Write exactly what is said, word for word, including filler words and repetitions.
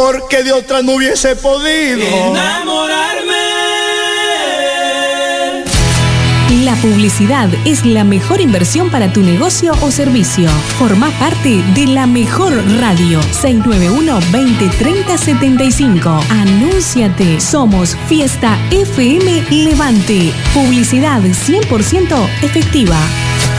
porque de otra no hubiese podido enamorarme. La publicidad es la mejor inversión para tu negocio o servicio. Formá parte de La Mejor Radio. seis nueve uno, veinte, treinta, setenta y cinco. Anúnciate. Somos Fiesta F M Levante. Publicidad cien por ciento efectiva.